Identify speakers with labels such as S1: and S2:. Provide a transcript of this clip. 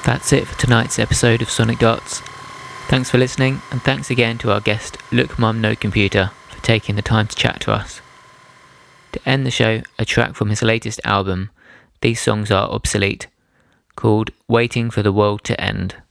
S1: That's it for tonight's episode of Sonic Dots. Thanks for listening, and thanks again to our guest, Look Mum No Computer, for taking the time to chat to us. To end the show, a track from his latest album, These Songs Are Obsolete, called Waiting for the World to End.